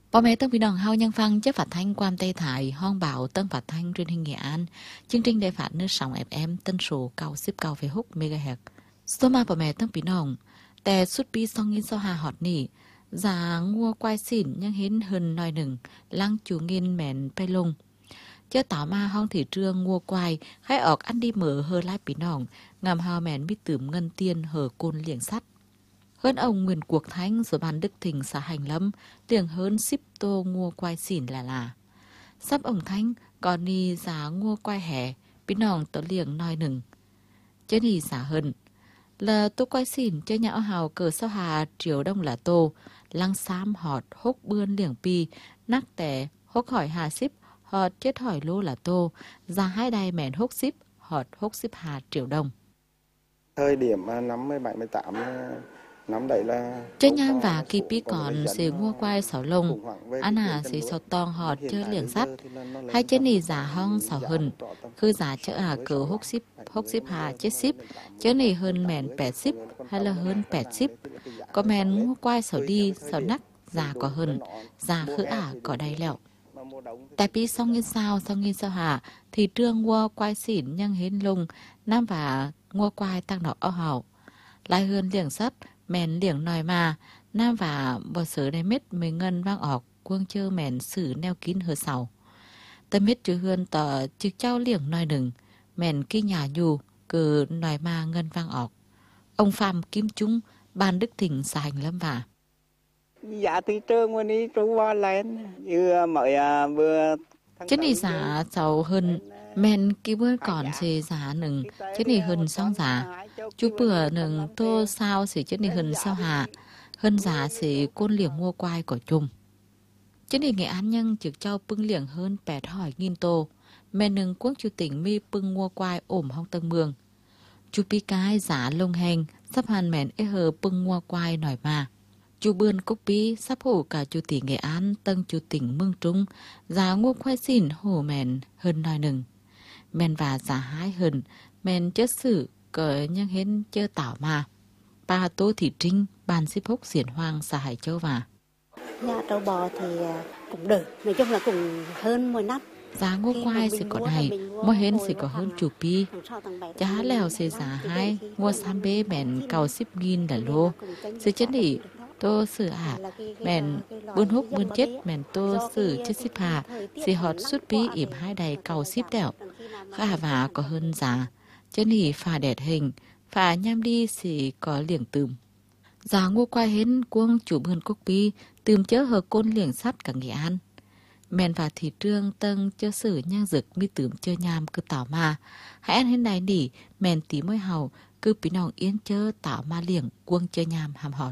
Bố mẹ Tân Quý Đồng hao nhân văn chất phát thanh Quam Tây Thái Hoang Bảo Tân phát thanh truyền hình Nghệ An. Chương trình đài phát nước sóng FM tân số cao ship cao về húc MHz. Số mà bố mẹ Tân Quý Đồngแต่สุดปี2025ฮอดนี่จางัวควายสินยังเห็นเฮินหน่อยหนึ่งลังจูเงินแหม่นไปลงเจ้าต่อมาห้องthị trườngงัวควายให้ออกอันดีเหมือเฮอไล่ปีน้องงามฮาวแมนมิตื่มเงินเตียนเหอcôn liệng sắt hơn ông Nguyễn Quốc Thanh rồi bàn Đức Thịnh xã Hành Lâm liệng hơn 10 tô ngua quai xỉn là sắp ông Thanh còn ni giá ngua quai hẻ bí nòng tổ liệng nói nừng chứ ni giá hơn là tô quai xỉn cho nhão hào cờ sao hà triều đông là tô lăng xám họt hốc bươn liệng pi nắc tẻ hốc hỏi hà xíp họt chết hỏi lô là tô giá hai đài mẹn hốc xíp họt hốc xíp hà triều đông thời điểm năm 17-18 năm đấy là chơi nham và kỳ pi còn xì ngua quai sảo lông anh xì sọt tong họt chơi liệng sắt hai chơi nì giả hong sảo hừng cứ giả chợ cờ hốc xíp hà chết xíp chơi nì hơn mèn 80 hay là hơn 80 có mèn ngua quai sảo đi sảo nắc giả có hơn giả khứ có đầy lẹo tại pi song nghiên sao hà thì trương ngua quai xỉn nhưng hến lung nam và ngua quai tăng đỏ ao hào lại hơn liệng sắt mèn liệng nòi mà nam và bò sớ đầy mít mới ngân vang ọc quân chơ mèn sử neo kín hờ sầu tâm mít chứ hơn tờ trực trao liệng nòi đừng mèn kia nhà nhù cờ nòi mà ngân vang ọc ông Phạm Kim Trung ban Đức Thịnh xã Hành Lâm và dạ thị trườngวันนี้trú vào lên như mọi vừa chứ này giá giàu hơn men kia bữa còn xì giá nừng chứ này hơn xong giá chú bữa nừng tô sao xì chứ này hơn sao hạ hơn giá xì côn liệng mua quai của chung chứ này Nghệ An nhân trực trao pưng liệng hơn 800.000 tô men nừng quốc chủ tỉnh mi pưng mua quai ổm hong tân mương chú pi cái giá lông hành sắp hàn mèn hờ pưng mua quai nổi mà chú bươn cốc bí sắp hổ cả chú tỉnh Nghệ An tân chú tỉnh Mương Trung giá ngô khoai xỉn hổ mèn hơn nói nừng mèn và giá hái hơn mèn chất sử cỡ nhưng hến chơ tảo mà bà Tô Thị Trinh bàn xếp hốc xiển hoang xã Hải Châu và dạ trâu bò thì cũng được nói chung là cũng hơn mỗi năm giá ngô khoai sẽ có này mỗi hến sẽ có hơn chục pi giá lèo sẽ giá hai ngô sam bê mèn cầu 10.000 là lô sự chân đỉ tô sử mèn bươn húc bươn chết mèn tô sử chết xíp hà sẽ họt suốt pi ỉm hai đầy cầu xíp đẻo khá và có hơn giá chân đỉ phà đẹp hình phà nham đi sẽ có liệng tùm giá ngô quay hến quân chủ bươn cốc pi tùm chớ hờ côn liệng sắt cả Nghệ An mèn và thị trường tân chơ sử nhang rực mi tùm chơ nham cứ tảo mà hãy ăn hến này nỉ mèn tí môi hầu cứ bí nòng yên chơ tảo ma liệng quân chơ nham hàm họt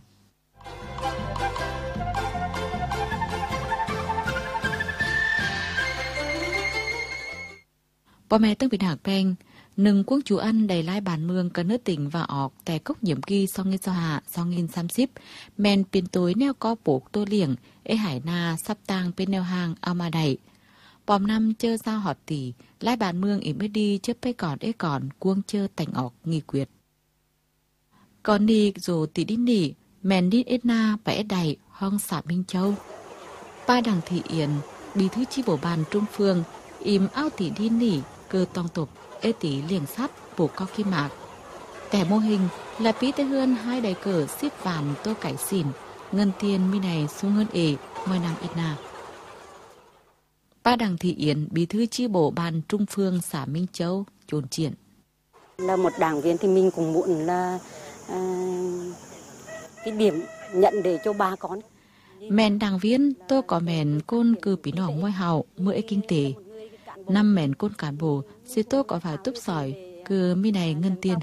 bố mẹ Tân Việt Hạc Beng nừng quốc chủ ăn đầy lai bàn mương cả nước tỉnh và ọc tại cốc nhiệm kỳ song nghiên sao hạ song nghiên xăm xíp men pin tối neo có bột tô liềng hải na sắp tang bên neo hàng ao mà đẩy bòm năm chơ sao họt tỷ lai bàn mương ỉm đi chớp còn cuông chơ tành ọc nghi quyệt còn đi dù tỷ đi nỉ men đi na và đầy hong xã Minh Châu ba đằng thị yển bí thư chi bộ bàn Trung Phương im ao tỷ đi nỉ cơ tong tục tỷ liềng sắt bổ cao kim mạc tẻ mô hình là bí tế hơn hai đầy cờ xíp vàn tô cải xỉn ngân tiền mi này sung hơn mỗi năm ít na ba đằng thị yến bí thư chi bộ ban Trung Phương xã Minh Châu chồn triển là một đảng viên thì mình cũng muốn là cái điểm nhận để cho ba con mèn đảng viên tôi có mèn côn cư bí nòng môi hào mưa kinh tế năm mèn côn cán bộ sẽ tôi có phải túp sỏi cứ mi này ngân tiền